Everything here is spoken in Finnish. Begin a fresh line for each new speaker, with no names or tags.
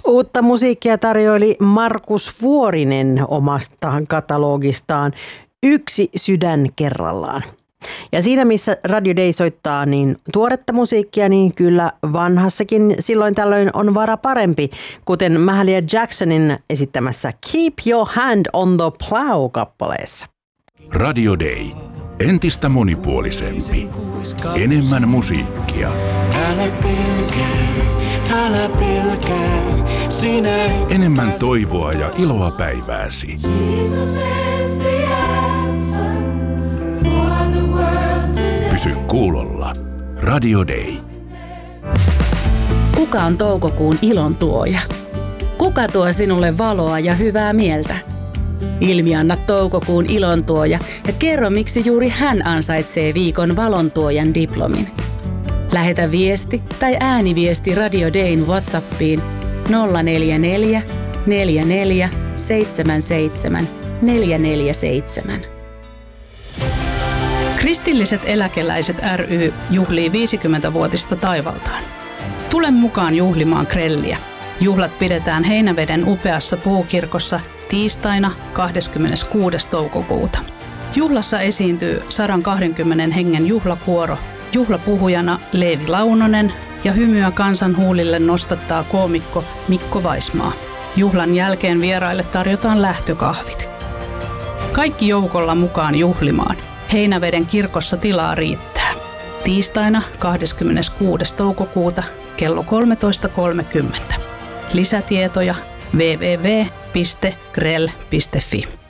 Uutta musiikkia tarjoili Markus Vuorinen omasta katalogistaan Yksi sydän kerrallaan. Ja siinä missä Radio Day soittaa niin tuoretta musiikkia, niin kyllä vanhassakin silloin tällöin on vara parempi, kuten Mahalia Jacksonin esittämässä Keep Your Hand on the Plow-kappaleessa.
Radio Day. Entistä monipuolisempi. Enemmän musiikkia.
Älä pelkää, sinä
Enemmän toivoa ja iloa päivääsi. Pysy kuulolla. Radio Day.
Kuka on toukokuun ilon tuoja? Kuka tuo sinulle valoa ja hyvää mieltä? Ilmianna toukokuun ilontuoja ja kerro, miksi juuri hän ansaitsee viikon valontuojan diplomin. Lähetä viesti tai ääniviesti Radio Dayn WhatsAppiin 044 44 77 447.
Kristilliset eläkeläiset ry juhlii 50-vuotista taivaltaan. Tule mukaan juhlimaan grelliä. Juhlat pidetään Heinäveden upeassa puukirkossa tiistaina 26. toukokuuta. Juhlassa esiintyy 120 hengen juhlakuoro, juhlapuhujana Leevi Launonen ja hymyä kansan huulille nostattaa koomikko Mikko Vaismaa. Juhlan jälkeen vieraille tarjotaan lähtökahvit. Kaikki joukolla mukaan juhlimaan. Heinäveden kirkossa tilaa riittää. Tiistaina 26. toukokuuta kello 13.30. Lisätietoja www.grell.fi.